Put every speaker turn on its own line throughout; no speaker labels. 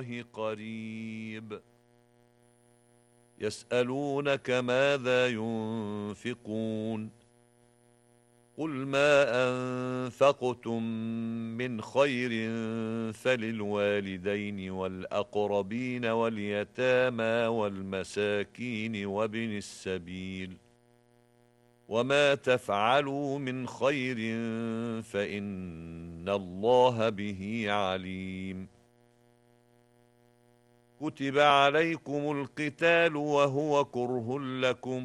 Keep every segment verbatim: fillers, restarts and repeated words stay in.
الله قريب يسألونك ماذا ينفقون قل ما أنفقتم من خير فللوالدين والأقربين واليتامى والمساكين وابن السبيل وما تفعلوا من خير فإن الله به عليم كتب عليكم القتال وهو كره لكم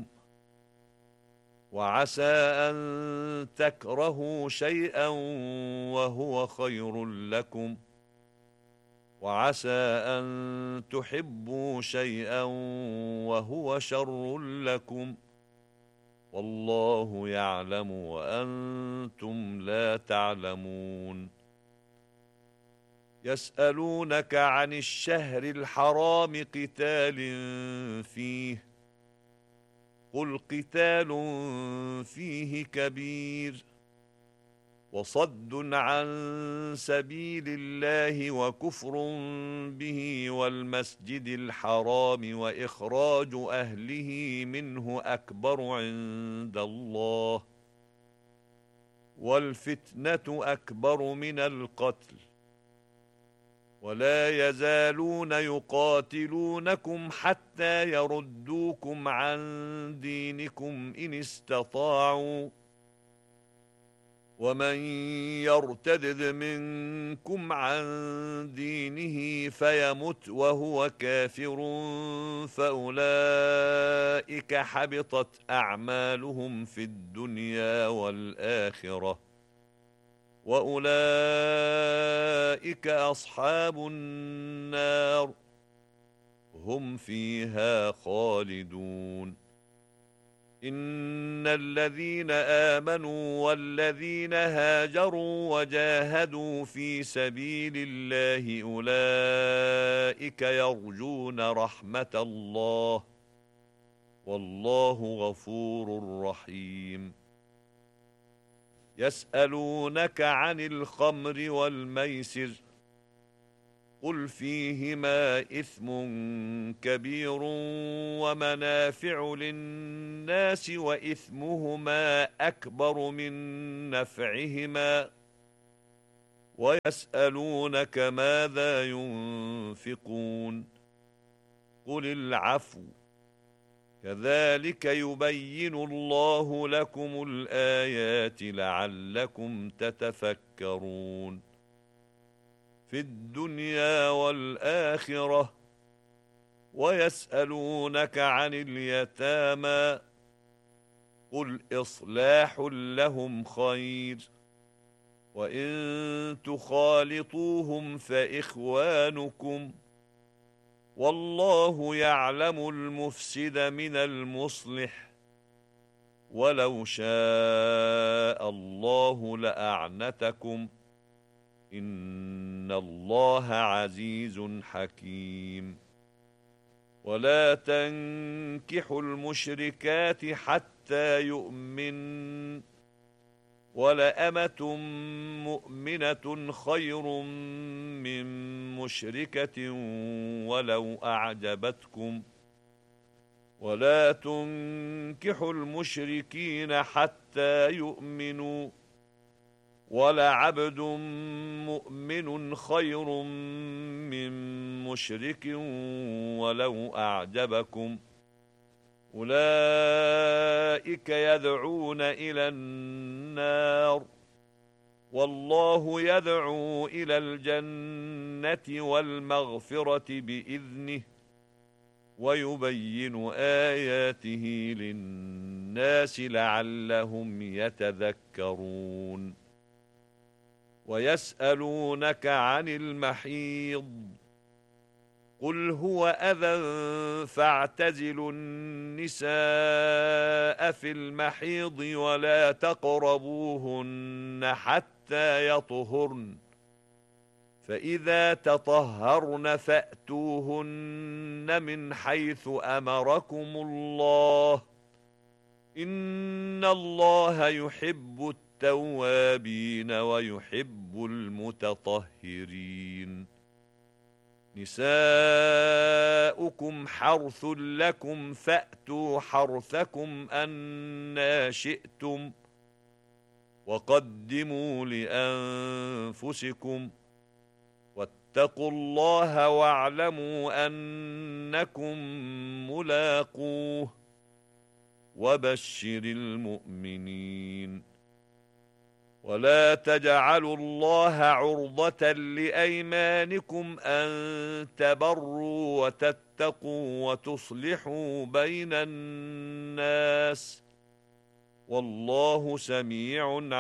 وعسى أن تكرهوا شيئا وهو خير لكم وعسى أن تحبوا شيئا وهو شر لكم والله يعلم وأنتم لا تعلمون يسألونك عن الشهر الحرام قتال فيه قل قتال فيه كبير وصد عن سبيل الله وكفر به والمسجد الحرام وإخراج أهله منه أكبر عند الله والفتنة أكبر من القتل ولا يزالون يقاتلونكم حتى يردوكم عن دينكم إن استطاعوا ومن يرتدد منكم عن دينه فيمت وهو كافر فأولئك حبطت أعمالهم في الدنيا والآخرة وأولئك أصحاب النار هم فيها خالدون إن الذين آمنوا والذين هاجروا وجاهدوا في سبيل الله أولئك يرجون رحمة الله والله غفور رحيم يسألونك عن الخمر والميسر قل فيهما إثم كبير ومنافع للناس وإثمهما أكبر من نفعهما ويسألونك ماذا ينفقون قل العفو كذلك يبين الله لكم الآيات لعلكم تتفكرون في الدنيا والآخرة ويسألونك عن اليتامى قل إصلاح لهم خير وإن تخالطوهم فإخوانكم والله يعلم المفسد من المصلح ولو شاء الله لأعنتكم إن الله عزيز حكيم ولا تنكحوا المشركات حتى يؤمن ولأمة مؤمنة خير من مشركة ولو أعجبتكم ولا تنكحوا المشركين حتى يؤمنوا ولعبد مؤمن خير من مشرك ولو أعجبكم أولئك يدعون إلى النار والله يدعو إلى الجنة والمغفرة بإذنه ويبين آياته للناس لعلهم يتذكرون ويسألونك عن المحيض قل هو أذى فاعتزلوا النساء في المحيض ولا تقربوهن حتى يطهرن فإذا تطهرن فأتوهن من حيث أمركم الله إن الله يحب التوابين ويحب المتطهرين نساؤكم حرث لكم فأتوا حرثكم أنى شئتم وقدموا لأنفسكم واتقوا الله واعلموا أنكم ملاقوه وبشر المؤمنين ولا تجعلوا الله عرضة لأيمانكم أن تبروا وتتقوا وتصلحوا بين الناس والله سميع